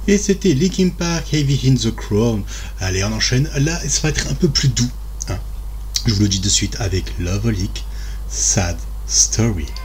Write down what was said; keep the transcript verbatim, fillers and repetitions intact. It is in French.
Et c'était Linkin Park, Heavy in the Crown. Allez, on enchaîne. Là, ça va être un peu plus doux. Hein. Je vous le dis de suite avec Lovaholic, Sad Story.